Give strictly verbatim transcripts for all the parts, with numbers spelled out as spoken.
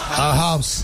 A house.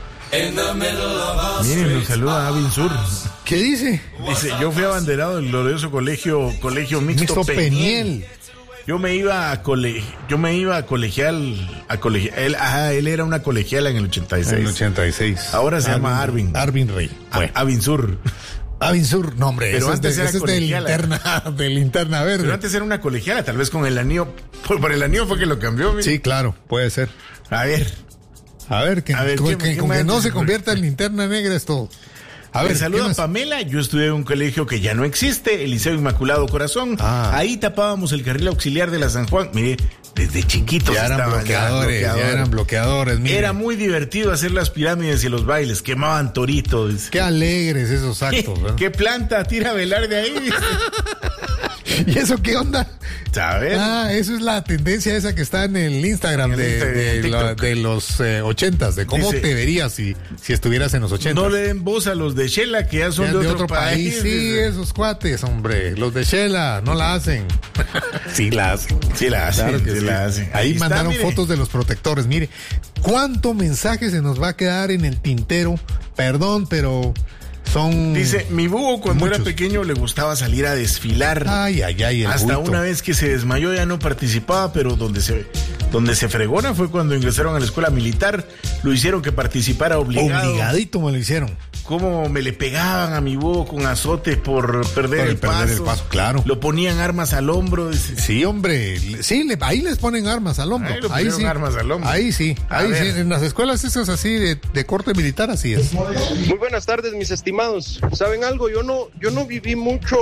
Miren, nos saluda Avin Sur. ¿Qué dice? Dice, yo fui abanderado del glorioso colegio, colegio mixto, Mixto Peniel. Peniel. Yo me iba a cole, yo me iba a colegial, a colegial, él, ajá, él era una colegiala en el ochenta y seis. En el ochenta y seis. Ahora se llama Arvin. Arvin Rey. Bueno. Avin Sur. Avin Sur, no hombre, Pero ese antes es de, era ese es de colegiala. linterna, de linterna verde. Pero antes era una colegiala, tal vez con el anillo, por, por el anillo fue que lo cambió. Mira. Sí, claro, puede ser. A ver. A ver, que, A ver, con, ¿qué- que, qué con que más? no se convierta en linterna negra esto. A A ver, ver, saluda ¿qué a más? Pamela. Yo estudié en un colegio que ya no existe, el Liceo Inmaculado Corazón. Ah. Ahí tapábamos el carril auxiliar de la San Juan. Mire, desde chiquitos Ya eran estaban, bloqueadores, ya, eran bloqueadores. Mire. Era muy divertido hacer las pirámides y los bailes. Quemaban toritos. Qué alegres esos actos, ¿verdad? ¿Qué planta tira a velar de ahí? ¿Y eso qué onda? ¿Sabes? Ah, eso es la tendencia esa que está en el Instagram En el de, Instagram, de, en la- TikTok. de los eh, ochentas, de cómo Dice- te verías si, si estuvieras en los ochentas. No le den voz a los de Shela, que ya son Sean de, otro, país. Sí, dice. esos cuates, hombre. Los de Shela no la hacen. Sí la hacen. Sí la hacen, Claro que sí sí. la hacen. Ahí, está, mandaron mire. fotos de los protectores. Mire, cuánto mensaje se nos va a quedar en el tintero. Perdón, pero son... Dice, mi búho cuando Muchos. era pequeño le gustaba salir a desfilar. Ay, ay, ay, el Hasta bulto. una vez que se desmayó ya no participaba, pero donde se donde se fregona fue cuando ingresaron a la escuela militar, lo hicieron que participara obligado. Obligadito me lo hicieron. Cómo me le pegaban a mi búho con azotes por perder, Por el, perder paso. el paso, claro. Lo ponían armas al hombro. Dice. Sí, hombre. Sí, le- ahí les ponen armas al hombro. Ahí le Ahí pusieron sí. armas al hombro. Ahí sí. A Ahí ver. sí. En las escuelas esas así de, de corte militar, así es. Muy buenas tardes, mis estimados. ¿Saben algo? Yo no, yo no viví mucho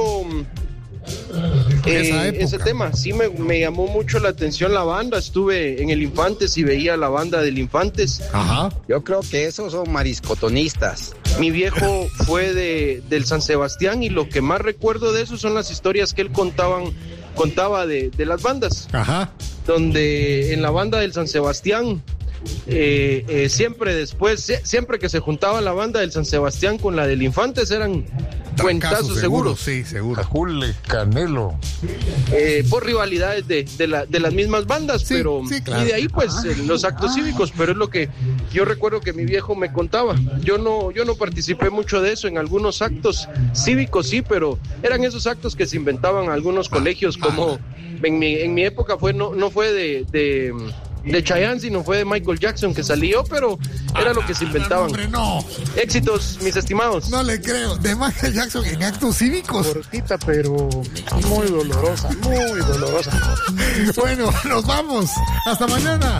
eh, Esa época. ese tema. Sí me, me llamó mucho la atención la banda. Estuve en el Infantes y veía la banda del Infantes. Ajá. Yo creo que esos son mariscotonistas. Mi viejo fue de, del San Sebastián y lo que más recuerdo de eso son las historias que él contaban, contaba de, de las bandas. Ajá. Donde en la banda del San Sebastián, eh, eh, siempre después, sie- siempre que se juntaba la banda del San Sebastián con la del Infantes eran cuentazos seguros, Sí, seguro. Jule Canelo. eh, por rivalidades de, de, la, de las mismas bandas, Sí, pero sí, claro. y de ahí pues eh, los actos cívicos, pero es lo que yo recuerdo que mi viejo me contaba. Yo no, yo no participé mucho de eso, en algunos actos cívicos sí, pero eran esos actos que se inventaban algunos colegios, como en mi, en mi época fue, no, no fue de, de de Chayanne, sino fue de Michael Jackson que salió, pero era lo que se inventaban. Hombre, no. Éxitos, mis estimados. No le creo. De Michael Jackson en actos cívicos. Cortita, pero muy dolorosa, muy dolorosa. Bueno, nos vamos. Hasta mañana.